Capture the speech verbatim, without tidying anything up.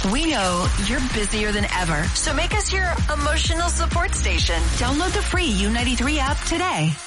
We know you're busier than ever, so make us your emotional support station. Download the free U ninety-three app today.